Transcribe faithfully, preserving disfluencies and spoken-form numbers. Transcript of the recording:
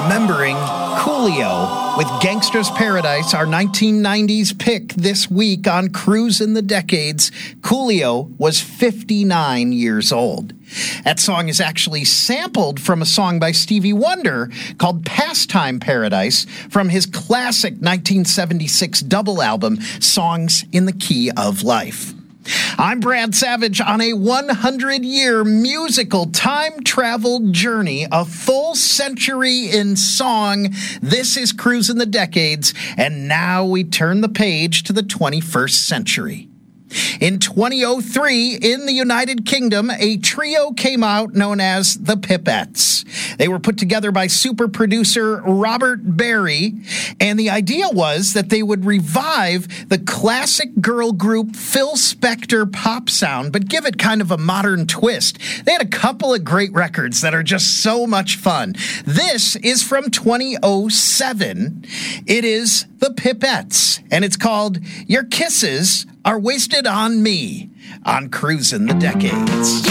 remembering Coolio with Gangsta's Paradise, our nineteen nineties pick this week on Cruising the Decades. Coolio was fifty-nine years old. That song is actually sampled from a song by Stevie Wonder called Pastime Paradise from his classic nineteen seventy-six double album, Songs in the Key of Life. I'm Brad Savage on a one hundred year musical time travel journey, a full century in song. This is Cruising the Decades, and now we turn the page to the twenty-first century. In two thousand three, in the United Kingdom, a trio came out known as the Pipettes. They were put together by super producer Robert Berry, and the idea was that they would revive the classic girl group Phil Spector pop sound, but give it kind of a modern twist. They had a couple of great records that are just so much fun. This is from two thousand seven. It is the Pipettes, and it's called Your Kisses Are Wasted on Me on Cruising the Decades.